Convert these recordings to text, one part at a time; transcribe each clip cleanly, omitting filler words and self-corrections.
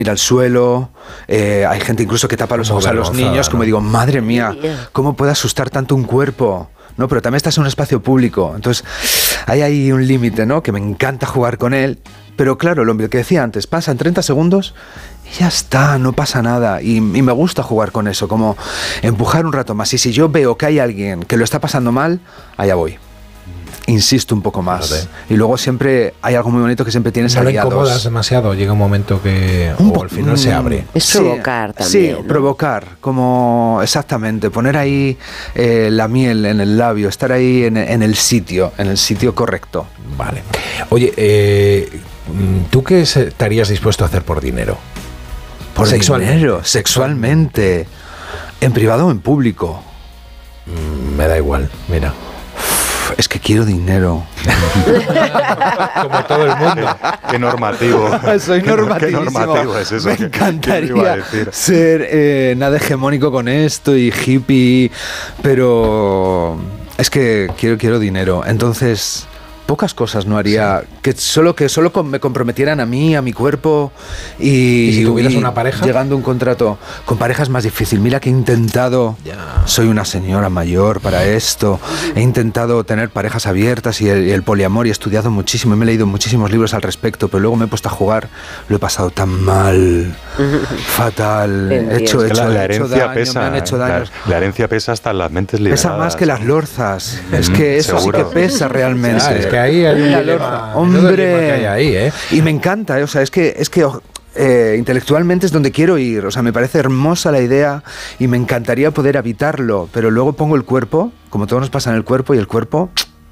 al suelo, hay gente incluso que tapa los ojos a los niños, como digo, madre mía, ¿cómo puede asustar tanto un cuerpo? No, pero también estás en un espacio público, entonces hay ahí un límite, ¿no? Que me encanta jugar con él, pero claro, lo que decía antes, pasan 30 segundos y ya está, no pasa nada, y me gusta jugar con eso, como empujar un rato más, y si yo veo que hay alguien que lo está pasando mal, allá voy. Insisto un poco más. Fíjate. Y luego siempre hay algo muy bonito que siempre tienes aliados. No le incomodas demasiado, llega un momento que al final se abre. Es provocar también. Sí, ¿no? Provocar, como exactamente, poner ahí la miel en el labio, estar ahí en el sitio correcto. Vale. Oye, ¿tú qué estarías dispuesto a hacer por dinero? Por dinero, sexualmente, en privado o en público. Me da igual, mira. Es que quiero dinero. Como todo el mundo. Qué normativo. Soy normativísimo. Qué normativo es eso. Me encantaría ser nada hegemónico con esto y hippie, pero es que quiero dinero. Entonces, pocas cosas no haría, que solo me comprometieran a mí, a mi cuerpo y si tuvieras una pareja, llegando a un contrato con pareja es más difícil. Mira que he intentado, soy una señora mayor para esto, he intentado tener parejas abiertas y el poliamor, y he estudiado muchísimo, me he leído muchísimos libros al respecto, pero luego me he puesto a jugar, lo he pasado tan mal, fatal, he hecho la herencia daño, pesa, me han hecho daño. La herencia pesa hasta en las mentes liberadas. Pesa más que las lorzas, es que eso seguro. sí que pesa realmente. Es que ahí hay un dilema, hombre, que hay ahí, ¿eh? Y me encanta, o sea, es que intelectualmente es donde quiero ir, o sea, me parece hermosa la idea y me encantaría poder habitarlo, pero luego pongo el cuerpo, como todo nos pasa en el cuerpo, y el cuerpo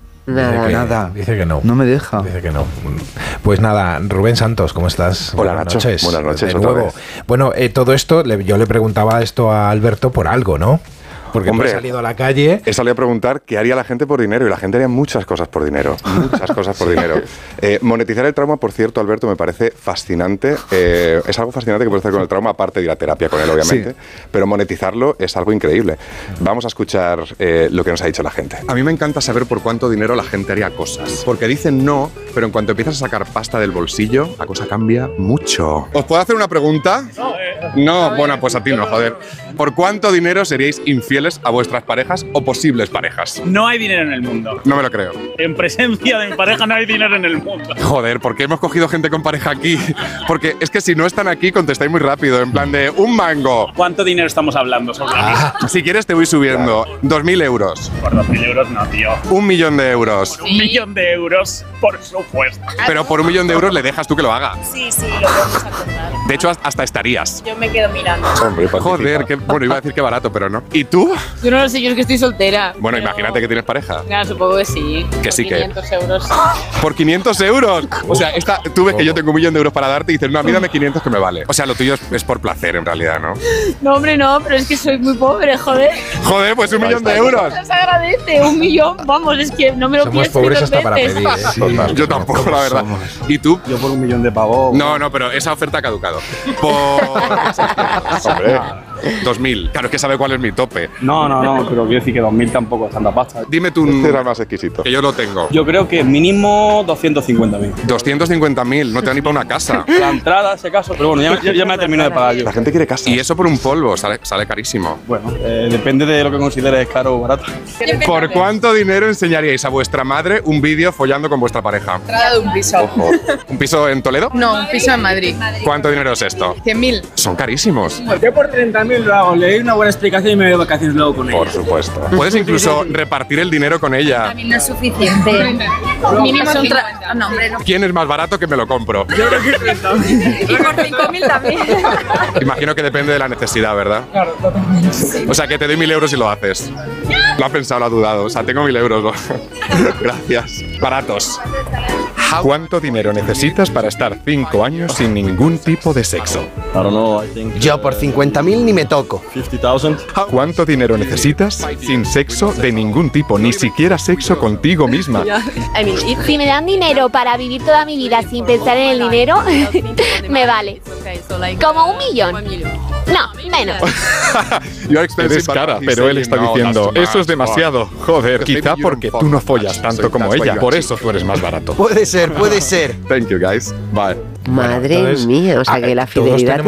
nada. Dice que no. No me deja. Dice que no. Pues nada, Rubén Santos, ¿cómo estás? Hola, Nacho. Buenas noches. De nuevo. Bueno, todo esto, yo le preguntaba esto a Alberto por algo, ¿no? Porque tú has salido a la calle. He salido a preguntar qué haría la gente por dinero, y la gente haría muchas cosas por dinero. Muchas cosas por dinero. Monetizar el trauma, por cierto, Alberto, me parece fascinante. Es algo fascinante que puedes hacer con el trauma, aparte de ir a terapia con él, obviamente. Sí. Pero monetizarlo es algo increíble. Vamos a escuchar lo que nos ha dicho la gente. A mí me encanta saber por cuánto dinero la gente haría cosas. Porque dicen no, pero en cuanto empiezas a sacar pasta del bolsillo, la cosa cambia mucho. ¿Os puedo hacer una pregunta? No, bueno, pues a ti no, joder. ¿Por cuánto dinero seríais infieles a vuestras parejas o posibles parejas? No hay dinero en el mundo. No me lo creo. En presencia de mi pareja no hay dinero en el mundo. Joder, ¿por qué hemos cogido gente con pareja aquí? Porque es que si no están aquí, contestáis muy rápido, en plan de un mango. ¿Cuánto dinero estamos hablando sobre Si quieres te voy subiendo. 2.000 euros. Por 2.000 euros no, tío. 1 millón de euros. 1 millón de euros, por supuesto. Pero por 1 millón de euros le dejas tú que lo haga. Sí, lo podemos acordar. De hecho, hasta estarías. Yo me quedo mirando. Hombre, joder, bueno, iba a decir que barato, pero no. ¿Y tú? Yo no lo sé, yo es que estoy soltera. Bueno, pero imagínate que tienes pareja. Claro, supongo que sí. Que sí, 500 euros. ¿Por 500 euros? O sea, tú ves que yo tengo 1 millón de euros para darte y dices, no, a mí dame 500 que me vale. O sea, lo tuyo es por placer, en realidad, ¿no? No, hombre, no, pero es que soy muy pobre, joder. Joder, pues 1 millón de euros. No se agradece, 1 millón, vamos, es que no me lo pienso. Somos pobres hasta para pedir, ¿eh? Sí. Yo tampoco, la verdad. ¿Y tú? Yo por 1 millón de pavos. No, pero esa oferta ha caducado. Hombre, 2.000. Claro, es que sabe cuál es mi tope. No, pero quiero decir que 2.000 tampoco es tanta pasta. Dime tú un... era más exquisito. Que yo lo tengo. Yo creo que mínimo 250.000. 250.000, no te da ni para una casa. La entrada, ese caso, pero bueno, ya me terminado de pagar yo. La gente quiere casa. Y eso por un polvo, sale carísimo. Bueno, depende de lo que consideres caro o barato. ¿Por cuánto dinero enseñaríais a vuestra madre un vídeo follando con vuestra pareja? Entrada de un piso. Ojo. ¿Un piso en Toledo? No, un piso en Madrid. ¿Cuánto dinero es esto? 100.000. Son carísimos. Yo por 30.000 lo hago, le doy una buena explicación y me voy de vacaciones luego con ella. Por supuesto. Puedes incluso repartir el dinero con ella. También no es suficiente. Mínimo 50. No, hombre, no. ¿Quién es más barato que me lo compro? Yo creo que 30.000. Y por 5.000 también. Imagino que depende de la necesidad, ¿verdad? Claro, totalmente. O sea, que te doy 1.000 euros y lo haces. Lo has pensado, lo has dudado. O sea, tengo 1.000 euros. ¿No? Gracias. Baratos. ¿Cuánto dinero necesitas para estar 5 años sin ningún tipo de sexo? Yo por 50.000 ni me toco. 50,000. ¿Cuánto dinero necesitas sin sexo de ningún tipo, ni siquiera sexo contigo misma? Si me dan dinero para vivir toda mi vida sin pensar en el dinero, me vale. Como 1 millón. No, menos. Eres cara, pero él está diciendo, eso es demasiado. Joder, quizá porque tú no follas tanto como ella, por eso tú eres más barato. Puede ser. Thank you, guys. Bye. Madre Entonces, mía, o sea que la todos fidelidad